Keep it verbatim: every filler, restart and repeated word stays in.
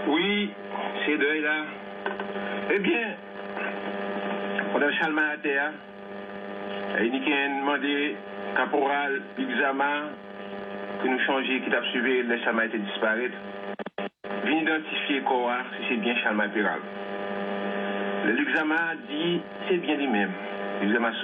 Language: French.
Oui, c'est deuil là. Eh bien, on a Chalma à terre. Et il a demandé caporal Bigzama que nous changions, qui t'a suivi, le Chalma a été disparaître. Vient identifier quoi, si c'est bien Chalma Péral. Le Luxama dit c'est bien lui-même. Luxama